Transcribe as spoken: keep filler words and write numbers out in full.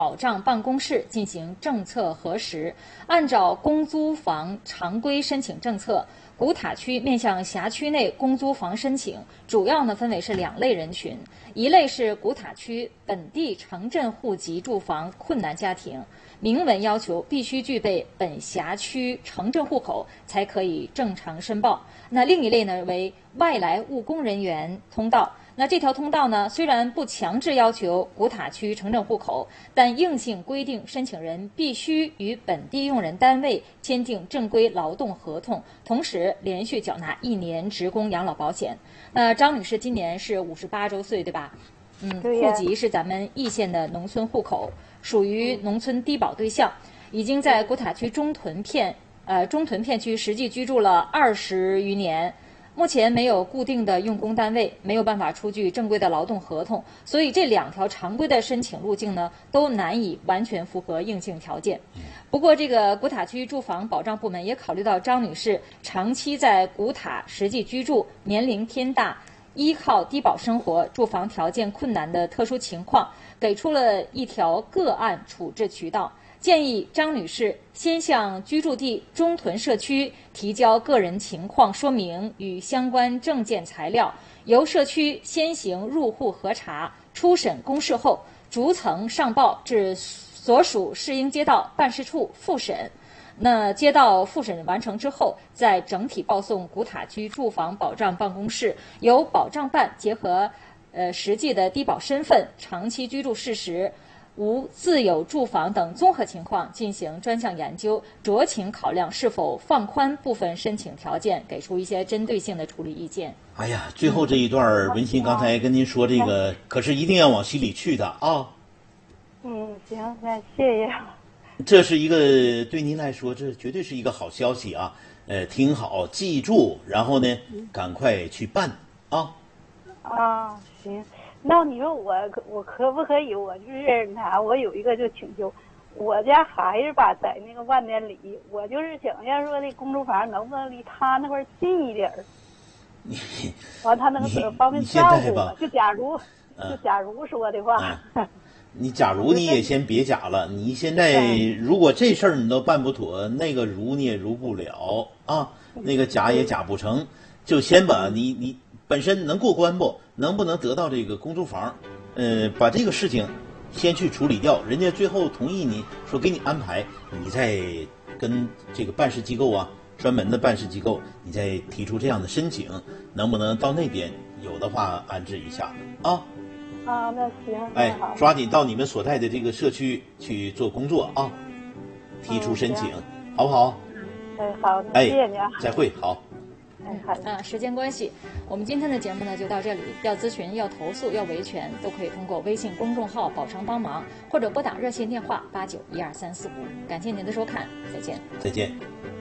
保障办公室进行政策核实，按照公租房常规申请政策，古塔区面向辖区内公租房申请，主要呢分为是两类人群，一类是古塔区本地城镇户籍住房困难家庭，明文要求必须具备本辖区城镇户口才可以正常申报。那另一类呢为外来务工人员通道。那这条通道呢，虽然不强制要求古塔区城镇户口，但硬性规定申请人必须与本地用人单位签订正规劳动合同，同时连续缴纳一年职工养老保险。那张女士今年是五十八周岁，对吧？嗯，户籍是咱们易县的农村户口，属于农村低保对象，已经在古塔区中屯片呃中屯片区实际居住了二十余年。目前没有固定的用工单位，没有办法出具正规的劳动合同，所以这两条常规的申请路径呢，都难以完全符合硬性条件。不过，这个古塔区住房保障部门也考虑到张女士长期在古塔实际居住、年龄偏大、依靠低保生活、住房条件困难的特殊情况，给出了一条个案处置渠道。建议张女士先向居住地中屯社区提交个人情况说明与相关证件材料，由社区先行入户核查，初审公示后，逐层上报至所属市营街道办事处复审。那街道复审完成之后，再整体报送古塔区住房保障办公室，由保障办结合呃实际的低保身份、长期居住事实、无自有住房等综合情况进行专项研究，酌情考量是否放宽部分申请条件，给出一些针对性的处理意见。 哎呀，最后这一段文心刚才跟您说这个，可是一定要往心里去的啊。 嗯，行，那谢谢。 这是一个对您来说，这绝对是一个好消息啊！呃，听好，记住，然后呢，赶快去办啊。 啊，行。那你说我我可不可以？我就是啥，我有一个就请求，我家孩子吧，在那个万年里，我就是想要说那公租房能不能离他那块儿近一点儿，完他能方便照顾我。就假如，就假如说的话。 嗯你假如你也先别假了，你现在如果这事儿你都办不妥，那个如你也如不了啊，那个假也假不成，就先把你你本身能过关不，能不能得到这个公租房，呃，把这个事情先去处理掉，人家最后同意你说给你安排，你再跟这个办事机构啊，专门的办事机构，你再提出这样的申请，能不能到那边有的话安置一下啊？ 啊，那行， 哎，抓紧到你们所在的这个社区去做工作啊，提出申请，嗯、好不好？ 哎，好， 哎， 谢谢你啊， 再会，好。 哎，好。 啊，时间关系，我们今天的节目呢就到这里。要咨询、要投诉、要维权，都可以通过微信公众号“宝成帮忙”或者拨打热线电话八九一二三四五。感谢您的收看，再见。 再见。